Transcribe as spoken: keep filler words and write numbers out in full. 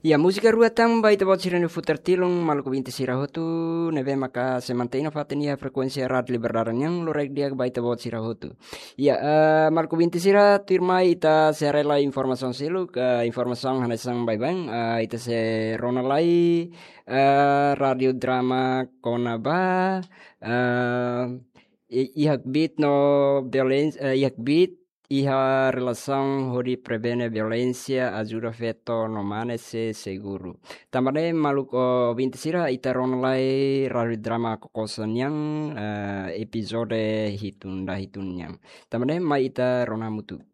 Ya, música rua tam baita bot sirene futar tilung maluku binti sirahotu neve maka semantaina fatenia frekuensi radio liberaran yang lorek dia baita bot sirahotu. Ya, uh, maluku binti sira tirma ita serela informasi silu ke informasi hanesang bye bang uh, ita se ronalai uh, radio drama konaba uh, ihak bit no violence uh, ihak bit iha relação hori prevene violência ajuda feto no manese seguro. Também maluco vinte sira ita ronlai radio drama kokosan yang uh, episode hitun dah hitun yang. Também mai ita ronamutu.